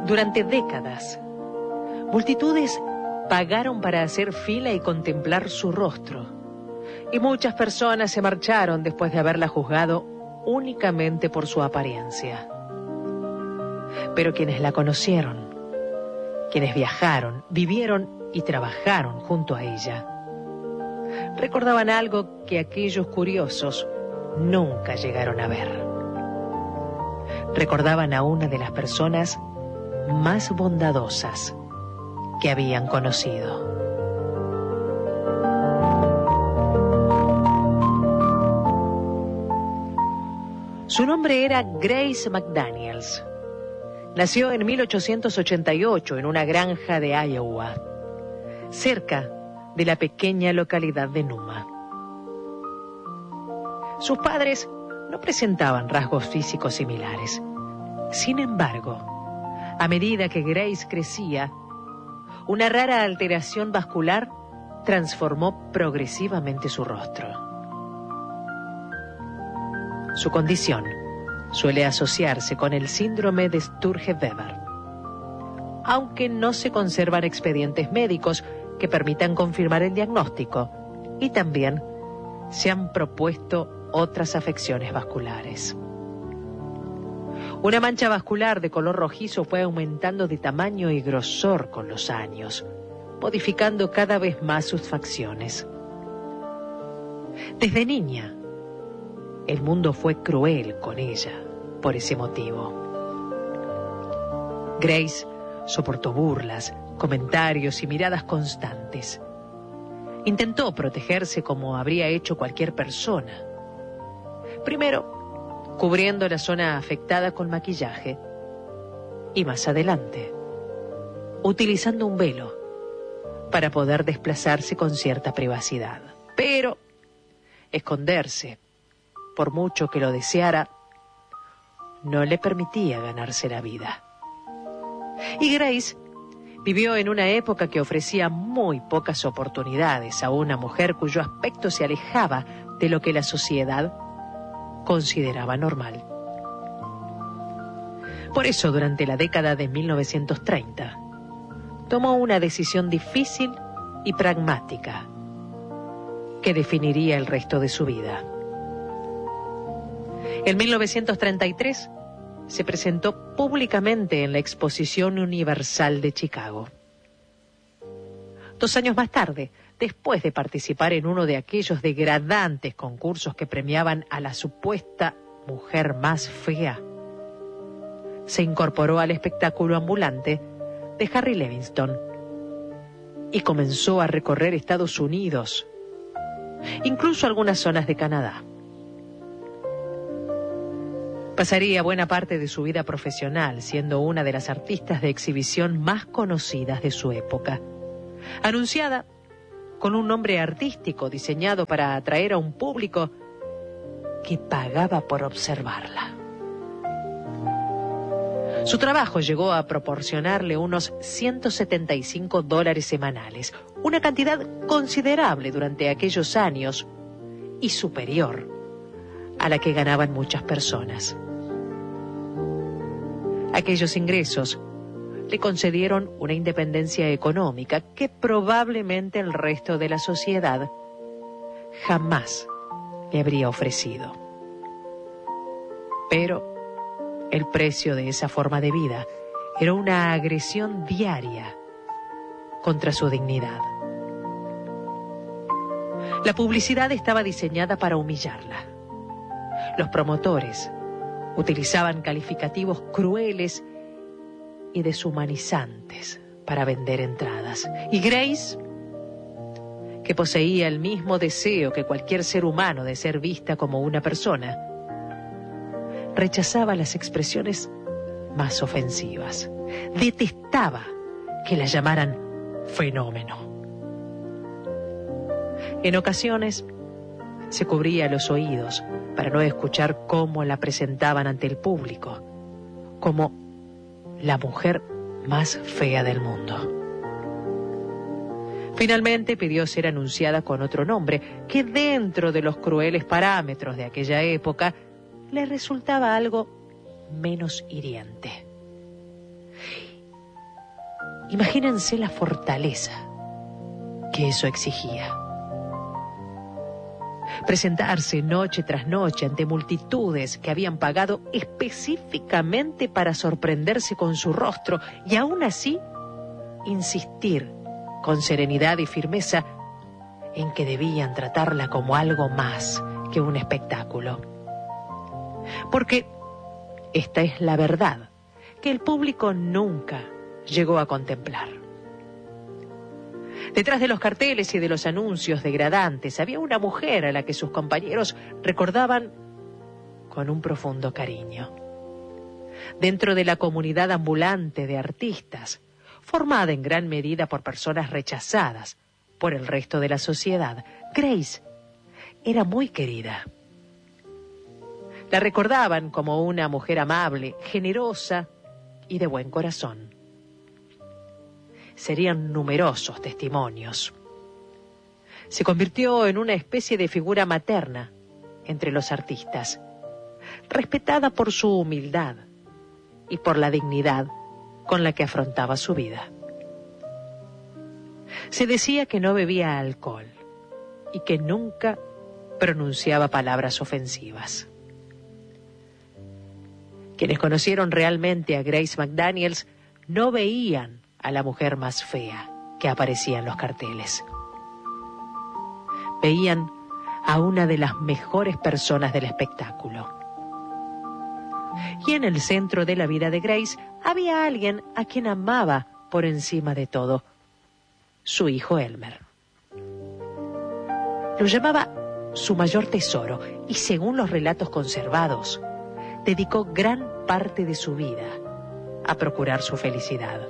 Durante décadas, multitudes pagaron para hacer fila y contemplar su rostro, y muchas personas se marcharon después de haberla juzgado únicamente por su apariencia. Pero quienes la conocieron, quienes viajaron, vivieron y trabajaron junto a ella, recordaban algo que aquellos curiosos nunca llegaron a ver. Recordaban a una de las personas más bondadosas que habían conocido. Su nombre era Grace McDaniels. Nació en 1888 en una granja de Iowa, cerca de la pequeña localidad de Numa. Sus padres no presentaban rasgos físicos similares. Sin embargo, a medida que Grace crecía, una rara alteración vascular transformó progresivamente su rostro. Su condición suele asociarse con el síndrome de Sturge-Weber, aunque no se conservan expedientes médicos que permitan confirmar el diagnóstico, y también se han propuesto otras afecciones vasculares. Una mancha vascular de color rojizo fue aumentando de tamaño y grosor con los años, modificando cada vez más sus facciones. Desde niña, el mundo fue cruel con ella por ese motivo. Grace soportó burlas, comentarios y miradas constantes. Intentó protegerse como habría hecho cualquier persona. Primero, cubriendo la zona afectada con maquillaje, y más adelante, utilizando un velo para poder desplazarse con cierta privacidad. Pero esconderse, por mucho que lo deseara, no le permitía ganarse la vida. Y Grace vivió en una época que ofrecía muy pocas oportunidades a una mujer cuyo aspecto se alejaba de lo que la sociedad consideraba normal. Por eso, durante la década de 1930, tomó una decisión difícil y pragmática que definiría el resto de su vida. En 1933 se presentó públicamente en la Exposición Universal de Chicago. 2 años más tarde, después de participar en uno de aquellos degradantes concursos que premiaban a la supuesta mujer más fea, se incorporó al espectáculo ambulante de Harry Levingston y comenzó a recorrer Estados Unidos, incluso algunas zonas de Canadá. Pasaría buena parte de su vida profesional siendo una de las artistas de exhibición más conocidas de su época, anunciada con un nombre artístico diseñado para atraer a un público que pagaba por observarla. Su trabajo llegó a proporcionarle unos $175 semanales, una cantidad considerable durante aquellos años y superior a la que ganaban muchas personas. Aquellos ingresos le concedieron una independencia económica que probablemente el resto de la sociedad jamás le habría ofrecido. Pero el precio de esa forma de vida era una agresión diaria contra su dignidad. La publicidad estaba diseñada para humillarla. Los promotores utilizaban calificativos crueles y deshumanizantes para vender entradas. Y Grace, que poseía el mismo deseo que cualquier ser humano de ser vista como una persona, rechazaba las expresiones más ofensivas. Detestaba que la llamaran fenómeno. En ocasiones se cubría los oídos para no escuchar cómo la presentaban ante el público, como la mujer más fea del mundo. Finalmente pidió ser anunciada con otro nombre, que dentro de los crueles parámetros de aquella época le resultaba algo menos hiriente. Imagínense la fortaleza que eso exigía. Presentarse noche tras noche ante multitudes que habían pagado específicamente para sorprenderse con su rostro y aún así insistir con serenidad y firmeza en que debían tratarla como algo más que un espectáculo. Porque esta es la verdad que el público nunca llegó a contemplar. Detrás de los carteles y de los anuncios degradantes había una mujer a la que sus compañeros recordaban con un profundo cariño. Dentro de la comunidad ambulante de artistas, formada en gran medida por personas rechazadas por el resto de la sociedad, Grace era muy querida. La recordaban como una mujer amable, generosa y de buen corazón. Serían numerosos testimonios. Se convirtió en una especie de figura materna entre los artistas, respetada por su humildad y por la dignidad con la que afrontaba su vida. Se decía que no bebía alcohol y que nunca pronunciaba palabras ofensivas. Quienes conocieron realmente a Grace McDaniels no veían a la mujer más fea que aparecía en los carteles. Veían a una de las mejores personas del espectáculo. Y en el centro de la vida de Grace había alguien a quien amaba por encima de todo, su hijo Elmer. Lo llamaba su mayor tesoro y, según los relatos conservados, dedicó gran parte de su vida a procurar su felicidad.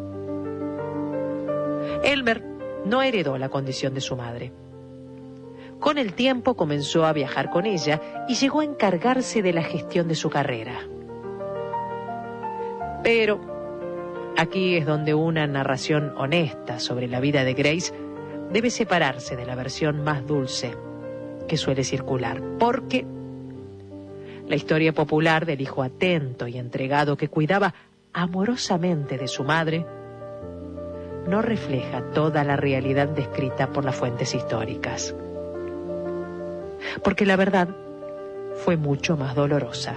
Elmer no heredó la condición de su madre. Con el tiempo comenzó a viajar con ella y llegó a encargarse de la gestión de su carrera. Pero aquí es donde una narración honesta sobre la vida de Grace debe separarse de la versión más dulce que suele circular, porque la historia popular del hijo atento y entregado que cuidaba amorosamente de su madre no refleja toda la realidad descrita por las fuentes históricas. Porque la verdad fue mucho más dolorosa.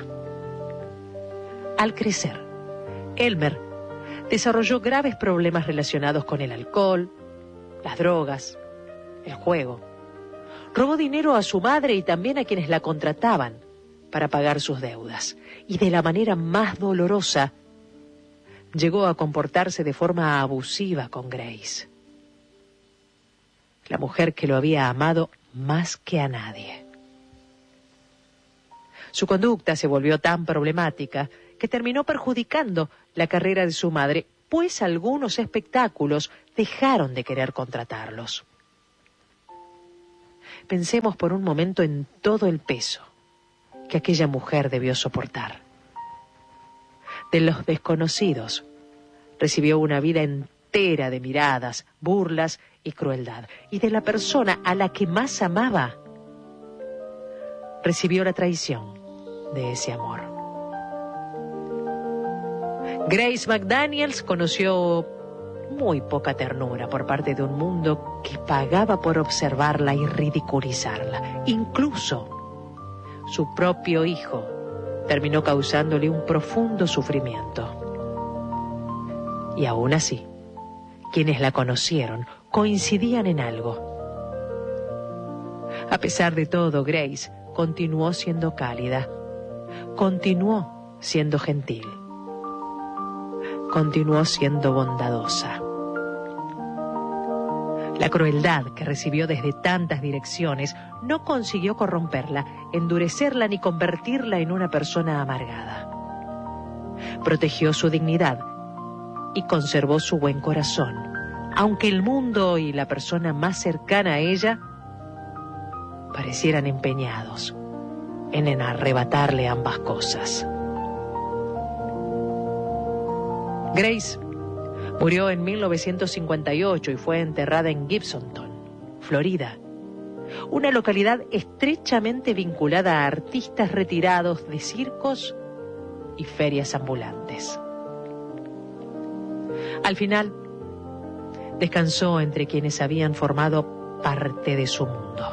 Al crecer, Elmer desarrolló graves problemas relacionados con el alcohol, las drogas, el juego. Robó dinero a su madre y también a quienes la contrataban para pagar sus deudas. Y de la manera más dolorosa, llegó a comportarse de forma abusiva con Grace, la mujer que lo había amado más que a nadie. Su conducta se volvió tan problemática que terminó perjudicando la carrera de su madre, pues algunos espectáculos dejaron de querer contratarlos. Pensemos por un momento en todo el peso que aquella mujer debió soportar. De los desconocidos, recibió una vida entera de miradas, burlas y crueldad. Y de la persona a la que más amaba, recibió la traición de ese amor. Grace McDaniels conoció muy poca ternura por parte de un mundo que pagaba por observarla y ridiculizarla. Incluso su propio hijo terminó causándole un profundo sufrimiento. Y aún así, quienes la conocieron coincidían en algo. A pesar de todo, Grace continuó siendo cálida, continuó siendo gentil, continuó siendo bondadosa. La crueldad que recibió desde tantas direcciones no consiguió corromperla, endurecerla ni convertirla en una persona amargada. Protegió su dignidad y conservó su buen corazón, aunque el mundo y la persona más cercana a ella parecieran empeñados en arrebatarle ambas cosas. Grace murió en 1958 y fue enterrada en Gibsonton, Florida, una localidad estrechamente vinculada a artistas retirados de circos y ferias ambulantes. Al final, descansó entre quienes habían formado parte de su mundo.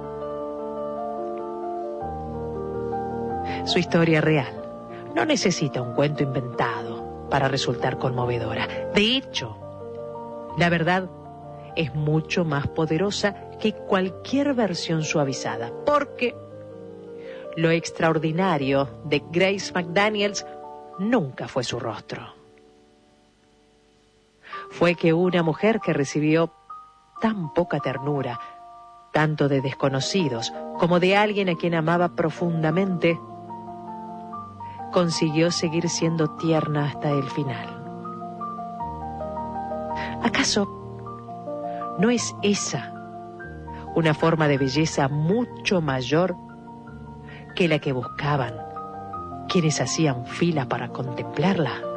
Su historia real no necesita un cuento inventado para resultar conmovedora. De hecho, la verdad es mucho más poderosa que cualquier versión suavizada, porque lo extraordinario de Grace McDaniels nunca fue su rostro. Fue que una mujer que recibió tan poca ternura, tanto de desconocidos como de alguien a quien amaba profundamente, consiguió seguir siendo tierna hasta el final. ¿Acaso no es esa una forma de belleza mucho mayor que la que buscaban quienes hacían fila para contemplarla?